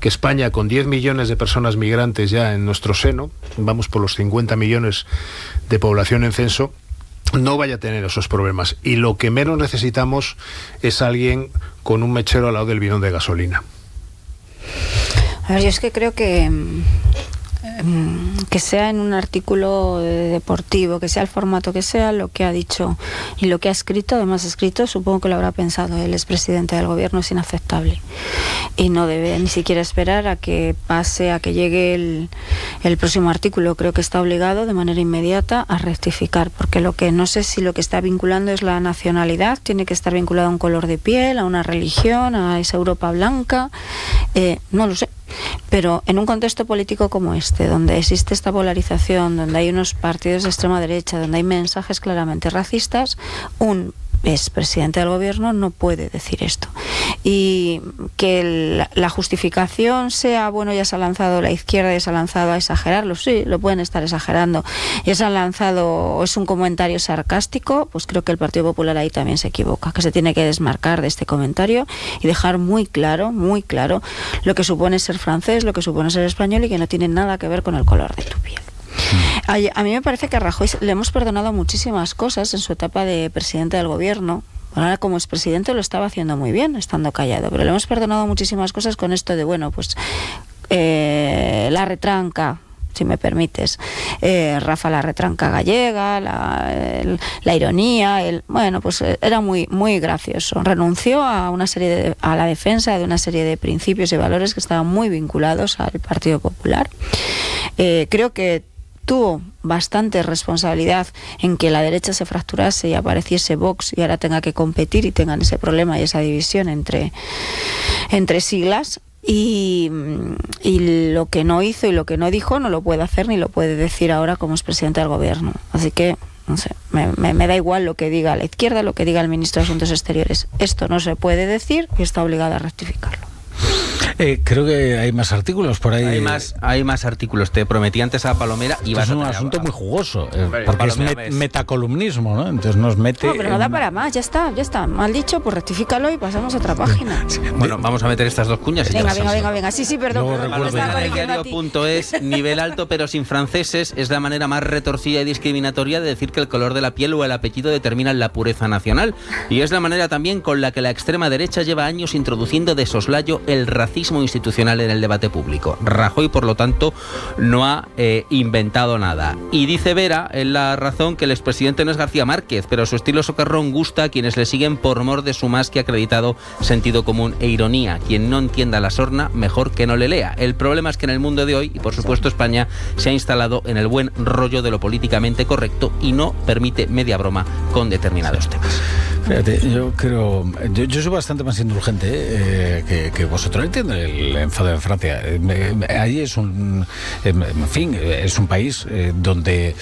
que España, con 10 millones de personas migrantes ya en nuestro seno, vamos por los 50 millones de población en censo, no vaya a tener esos problemas. Y lo que menos necesitamos es alguien con un mechero al lado del bidón de gasolina. A ver, yo es que creo que sea en un artículo deportivo, que sea el formato que sea, lo que ha dicho y lo que ha escrito, además escrito, supongo que lo habrá pensado el expresidente del gobierno, es inaceptable y no debe ni siquiera esperar a que pase, a que llegue el próximo artículo. Creo que está obligado de manera inmediata a rectificar, porque lo que no sé si lo que está vinculando es la nacionalidad, tiene que estar vinculado a un color de piel, a una religión, a esa Europa blanca, no lo sé. Pero en un contexto político como este, donde existe esta polarización, donde hay unos partidos de extrema derecha, donde hay mensajes claramente racistas, un expresidente del gobierno no puede decir esto. Y que la justificación sea, bueno, ya se ha lanzado la izquierda, ya se ha lanzado a exagerarlo, sí, lo pueden estar exagerando, ya se han lanzado, es un comentario sarcástico, pues creo que el Partido Popular ahí también se equivoca, que se tiene que desmarcar de este comentario y dejar muy claro lo que supone ser francés, lo que supone ser español y que no tiene nada que ver con el color de tu piel. A mí me parece que a Rajoy le hemos perdonado muchísimas cosas en su etapa de presidente del gobierno. Bueno, ahora como expresidente lo estaba haciendo muy bien, estando callado, pero le hemos perdonado muchísimas cosas con esto de, bueno, pues la retranca, si me permites, Rafa, la retranca gallega, la ironía, bueno, pues era muy, muy gracioso. Renunció a la defensa de una serie de principios y valores que estaban muy vinculados al Partido Popular. Creo que tuvo bastante responsabilidad en que la derecha se fracturase y apareciese Vox y ahora tenga que competir y tengan ese problema y esa división entre siglas. Y lo que no hizo y lo que no dijo no lo puede hacer ni lo puede decir ahora como expresidente del gobierno. Así que, no sé, me da igual lo que diga la izquierda, lo que diga el ministro de Asuntos Exteriores. Esto no se puede decir y está obligada a rectificarlo. Creo que hay más artículos por ahí. Hay más artículos. Te prometí antes a Palomera y es un asunto muy jugoso, porque es metacolumnismo, ¿no? Entonces nos mete. No, pero no da para más, ya está. Mal dicho, pues rectifícalo y pasamos a otra página. Sí. Bueno, vamos a meter estas dos cuñas. Venga. Sí, perdón. Diario.es, nivel alto pero sin franceses, es la manera más retorcida y discriminatoria de decir que el color de la piel o el apellido determinan la pureza nacional. Y es la manera también con la que la extrema derecha lleva años introduciendo de soslayo el racismo institucional en el debate público. Rajoy, por lo tanto, no ha inventado nada. Y dice Vera, en La Razón, que el expresidente no es García Márquez, pero su estilo socarrón gusta a quienes le siguen por mor de su más que acreditado sentido común e ironía. Quien no entienda la sorna, mejor que no le lea. El problema es que en el mundo de hoy, y por supuesto España, se ha instalado en el buen rollo de lo políticamente correcto y no permite media broma con determinados temas. Fíjate, yo soy bastante más indulgente que vosotros. Entiendo el enfado de Francia. Ahí es un país donde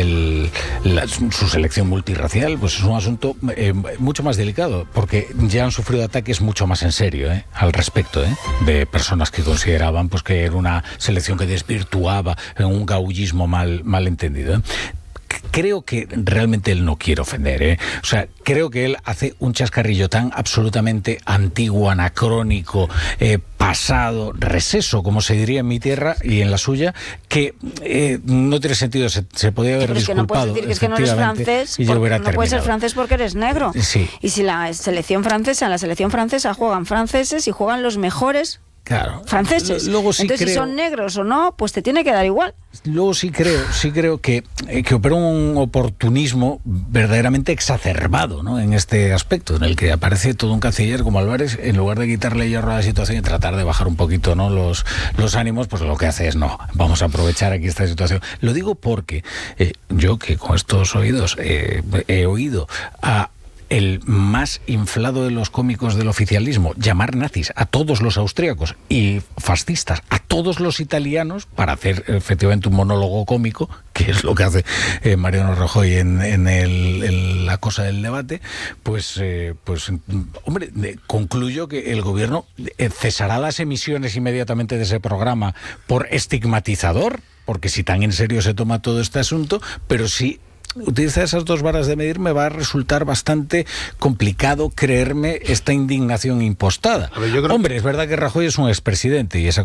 su selección multirracial pues es un asunto mucho más delicado, porque ya han sufrido ataques mucho más en serio al respecto, de personas que consideraban pues que era una selección que desvirtuaba un gaullismo mal entendido. Creo que realmente él no quiere ofender, O sea, creo que él hace un chascarrillo tan absolutamente antiguo, anacrónico, pasado, receso, como se diría en mi tierra y en la suya, que no tiene sentido. Se podría haber disculpado. Que no puedes decir que es que no eres francés, no puedes ser francés porque eres negro. Sí. Y si en la selección francesa juegan franceses y juegan los mejores. Claro. Franceses. Entonces, si son negros o no, pues te tiene que dar igual. Luego sí creo que opera un oportunismo verdaderamente exacerbado, ¿no? En este aspecto, en el que aparece todo un canciller como Álvarez, en lugar de quitarle hierro a la situación y tratar de bajar un poquito, ¿no? los ánimos, pues lo que hace es vamos a aprovechar aquí esta situación. Lo digo porque yo, que con estos oídos he oído a el más inflado de los cómicos del oficialismo llamar nazis a todos los austríacos y fascistas a todos los italianos para hacer efectivamente un monólogo cómico, que es lo que hace Mariano Rajoy en la cosa del debate, pues hombre, concluyo que el gobierno cesará las emisiones inmediatamente de ese programa por estigmatizador, porque si tan en serio se toma todo este asunto, pero sí utilizar esas dos varas de medir me va a resultar bastante complicado creerme esta indignación impostada. A ver, yo creo Hombre, es verdad que Rajoy es un expresidente y esa